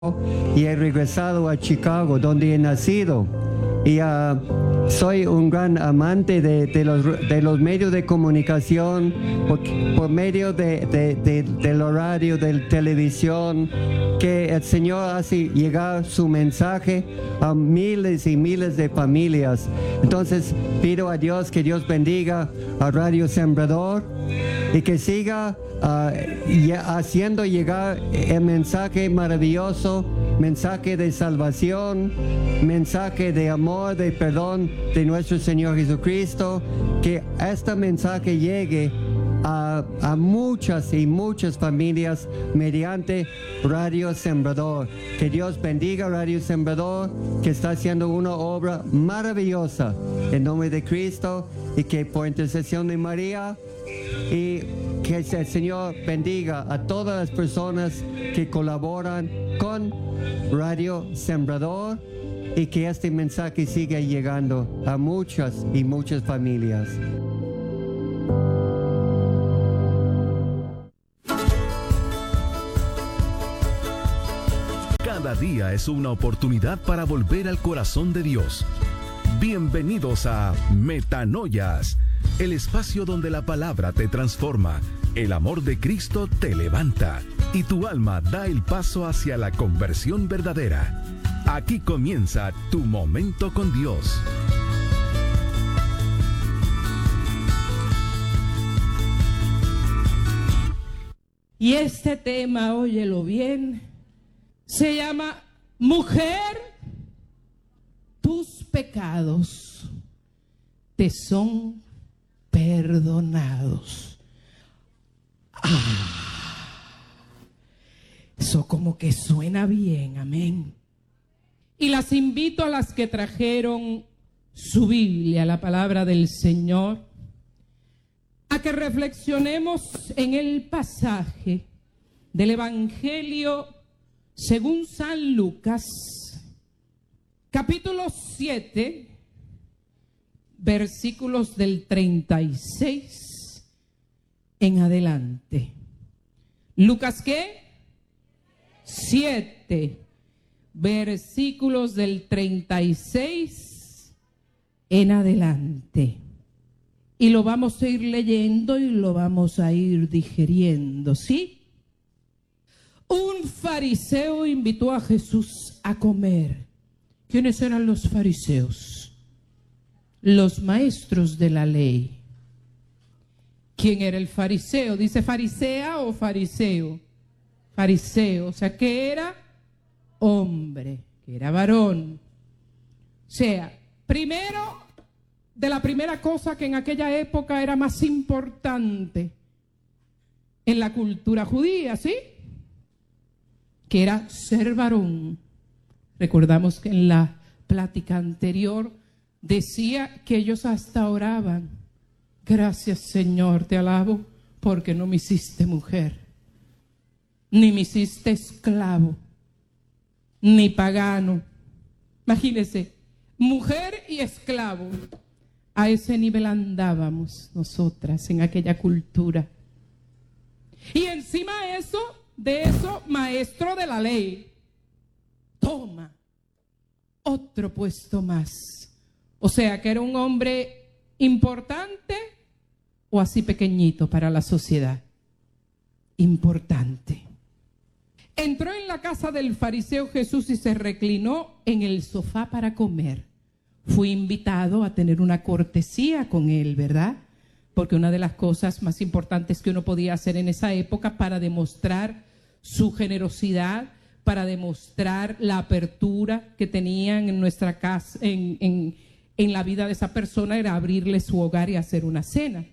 y he regresado a Chicago, donde he nacido. Y soy un gran amante de los medios de comunicación, por medio del radio, de la televisión, que el Señor hace llegar su mensaje a miles y miles de familias. Entonces pido a Dios que Dios bendiga a Radio Sembrador y que siga haciendo llegar el mensaje maravilloso, mensaje de salvación, mensaje de amor, de perdón de nuestro Señor Jesucristo, que este mensaje llegue a muchas y muchas familias mediante Radio Sembrador. Que Dios bendiga Radio Sembrador, que está haciendo una obra maravillosa en nombre de Cristo, y que por intercesión de María, y que el Señor bendiga a todas las personas que colaboran con Radio Sembrador, y que este mensaje siga llegando a muchas y muchas familias. Cada día es una oportunidad para volver al corazón de Dios. Bienvenidos a Metanoias, el espacio donde la palabra te transforma, el amor de Cristo te levanta y tu alma da el paso hacia la conversión verdadera. Aquí comienza tu momento con Dios. Y este tema, óyelo bien, se llama Mujer, tus pecados te son perdonados. Eso como que suena bien, amén. Y las invito a las que trajeron su Biblia, la palabra del Señor, a que reflexionemos en el pasaje del Evangelio según San Lucas, capítulo 7, versículos del 36 en adelante. ¿Lucas qué? 7, versículos del 36 en adelante. Y lo vamos a ir leyendo y lo vamos a ir digeriendo, ¿sí? Un fariseo invitó a Jesús a comer. ¿Quiénes eran los fariseos? Los maestros de la ley. ¿Quién era el fariseo? ¿Dice farisea o fariseo? Fariseo, o sea, que era hombre, que era varón. O sea, primero, de la primera cosa que en aquella época era más importante en la cultura judía, ¿sí? Que era ser varón. Recordamos que en la plática anterior decía que ellos hasta oraban: gracias, Señor, te alabo, porque no me hiciste mujer, ni me hiciste esclavo, ni pagano. Imagínense, mujer y esclavo. A ese nivel andábamos nosotras en aquella cultura. Y encima de eso, maestro de la ley. Toma, otro puesto más. O sea, que era un hombre importante o así pequeñito para la sociedad. Importante. Entró en la casa del fariseo Jesús y se reclinó en el sofá para comer. Fui invitado a tener una cortesía con él, ¿verdad? Porque una de las cosas más importantes que uno podía hacer en esa época para demostrar su generosidad, para demostrar la apertura que tenían en nuestra casa, en la vida de esa persona, era abrirle su hogar y hacer una cena.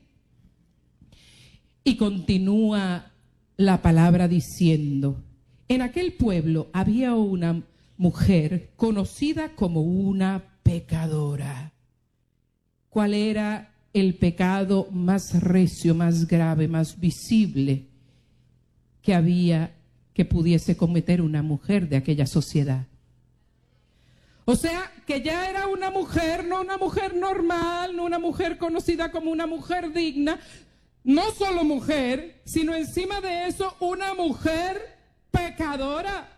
Y continúa la palabra diciendo: en aquel pueblo había una mujer conocida como una pecadora. ¿Cuál era el pecado más recio, más grave, más visible que había que pudiese cometer una mujer de aquella sociedad? O sea, que ya era una mujer, no una mujer normal, no una mujer conocida como una mujer digna, no solo mujer, sino encima de eso una mujer pecadora.